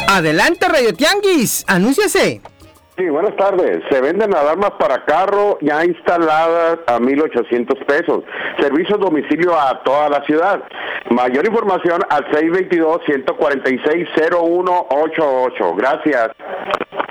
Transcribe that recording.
Adelante, Radio Tianguis, anúnciase. Sí, buenas tardes. Se venden alarmas para carro ya instaladas a 1,800 pesos. Servicio a domicilio a toda la ciudad. Mayor información al 622-146-0188. Gracias.